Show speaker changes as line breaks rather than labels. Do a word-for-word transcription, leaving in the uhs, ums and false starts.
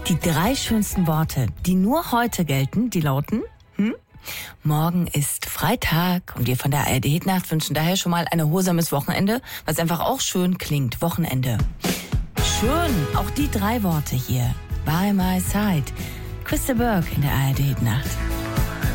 Die drei schönsten Worte, die nur heute gelten, die lauten, hm? Morgen ist Freitag und wir von der A R D Hitnacht wünschen daher schon mal ein erholsames Wochenende, was einfach auch schön klingt, Wochenende. Schön, auch die drei Worte hier. By my side. Christa Burke in der A R D Hitnacht.